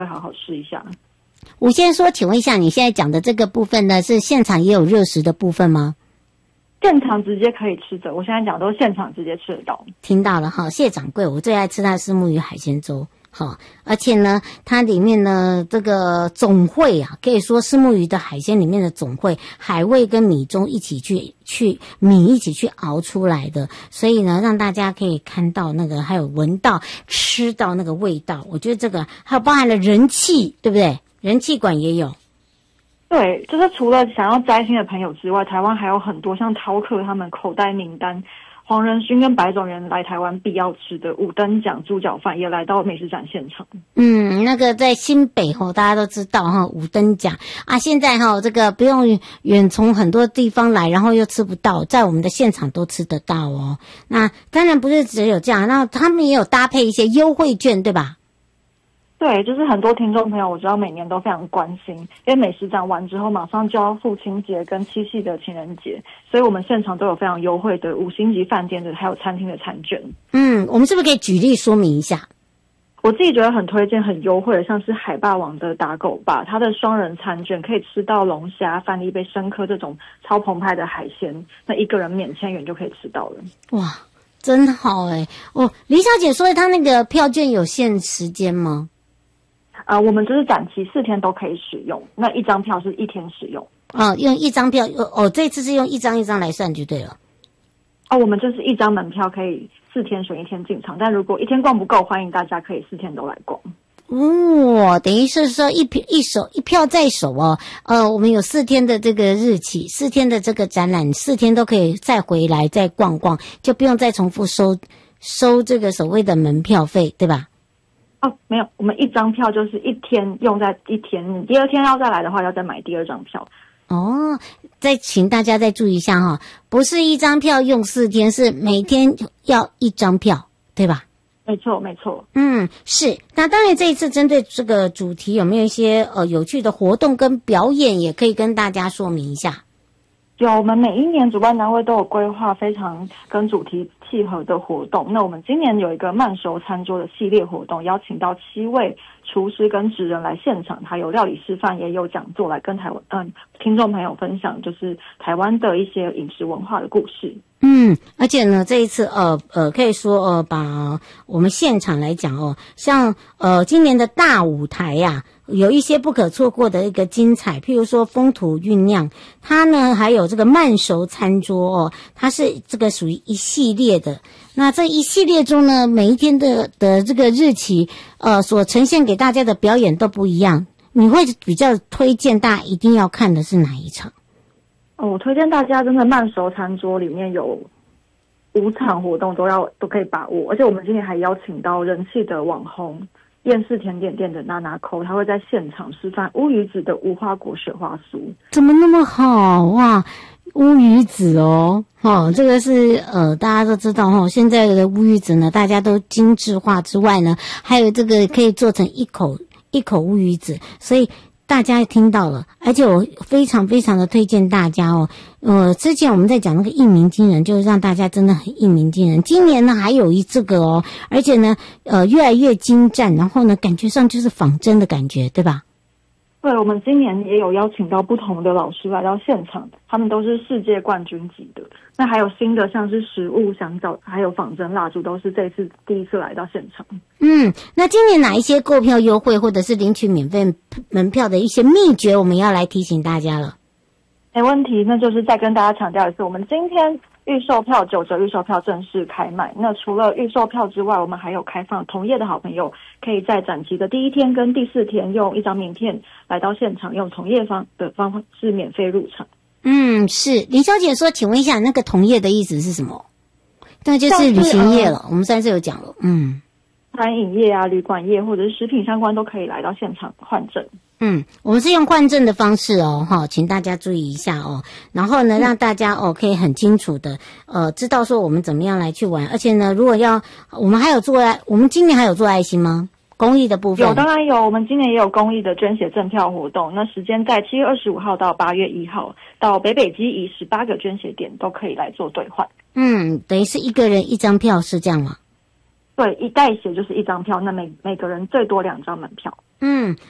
好好试一下。 我先说，请问一下，你现在讲的这个部分呢，是现场也有热食的部分吗？ 现场直接可以吃的，我现在讲都是现场直接吃得到。 听到了哈，谢掌柜，我最爱吃它的虱目鱼海鲜粥。好，而且呢，它里面呢这个总会啊，可以说虱目鱼的海鲜里面的总会，海味跟米中一起米一起去熬出来的，所以呢，让大家可以看到那个，还有闻到、吃到那个味道。我觉得这个还有包含了人气，对不对？人气馆也有。 对，就是除了想要摘星的朋友之外，台湾还有很多像饕客他们口袋名单，黄仁勋跟白种人来台湾必要吃的五灯奖猪脚饭也来到美食展现场。 那个在新北大家都知道哈，五灯奖啊，现在这个不用远从很多地方来，然后又吃不到，在我们的现场都吃得到哦。那当然不是只有这样，那他们也有搭配一些优惠券，对吧？ 对，就是很多听众朋友，我知道每年都非常关心，因为美食展完之后，马上就要父亲节跟七夕的情人节，所以我们现场都有非常优惠的5星级饭店的，还有餐厅的餐券。 我们是不是可以举例说明一下？ 我自己觉得很推荐、很优惠的，像是海霸王的打狗吧，它的双人餐券可以吃到龙虾、饭粒贝、生科这种超澎湃的海鲜，那一个人免签元就可以吃到了。 哇，真好哎！李小姐说她那个票券有限时间吗？ 我们就是展期4天都可以使用，那一张票是1天使用。 用一张票这次是用一张一张来算就对了。 我们就是一张门票可以4天选1天进场，但如果1天逛不够，欢迎大家可以4天都来逛。 等于是说一票在手哦。我们有4天的这个日期，4天的这个展览，4天都可以再回来再逛逛，就不用再重复收这个所谓的门票费，对吧？ 没有，我们一张票就是1天用在1天，你第2天要再来的话，要再买第2张票。 再请大家再注意一下哈，不是一张票用4天，是每天要1张票，对吧？ 没错，没错。 是。那当然，这一次针对这个主题，有没有一些有趣的活动跟表演，也可以跟大家说明一下？ 有，我们每一年主办单位都有规划非常跟主题契合的活动。那我们今年有一个慢熟餐桌的系列活动，邀请到7位厨师跟职人来现场，还有料理示范，也有讲座来跟听众朋友分享，就是台湾的一些饮食文化的故事。 而且呢，这一次可以说把我们现场来讲像今年的大舞台呀，有一些不可错过的一个精彩，譬如说风土酝酿，它呢还有这个慢熟餐桌它是这个属于一系列的。那这一系列中呢，每一天的这个日期所呈现给大家的表演都不一样。你会比较推荐大家一定要看的是哪一场？ 我推荐大家真的慢熟餐桌里面有5场活动都可以把握，而且我们今天还邀请到人气的网红厌世甜点店的娜娜口，他会在现场示范乌鱼子的无花果雪花酥。 怎么那么好哇？乌鱼子这个是大家都知道现在的乌鱼子呢，大家都精致化之外呢，还有这个可以做成一口乌鱼子，所以大家听到了，而且我非常非常的推荐大家之前我们在讲那个一鸣惊人，就是让大家真的很一鸣惊人。今年呢还有这个而且呢越来越精湛，然后呢感觉上就是仿真的感觉，对吧？ 对，我们今年也有邀请到不同的老师来到现场，他们都是世界冠军级的。那还有新的像是食物香皂，还有仿真蜡烛，都是这次第一次来到现场。 那今年哪一些购票优惠或者是领取免费门票的一些秘诀，我们要来提醒大家了。 没问题，那就是再跟大家强调一次，我们今天预售票9折预售票正式开卖。那除了预售票之外，我们还有开放同业的好朋友可以在展期的第1天跟第4天用1张名片来到现场，用同业方式免费入场。 是。林小姐说，请问一下，那个同业的意思是什么？那就是旅行业了，我们上次有讲了。 餐饮业啊、旅馆业或者是食品相关都可以来到现场换证。 我们是用换证的方式请大家注意一下然后呢，让大家可以很清楚的知道说我们怎么样来去玩。而且呢，如果我们今年还有做爱心吗？公益的部分？有， 当然有。我们今年也有公益的捐血赠票活动，那时间在7月25号到8月1号，到北基以18个捐血点都可以来做兑换。 等于是一个人1张票，是这样吗？ 对，一代血就是1张票，那每个人最多2张门票。 嗯，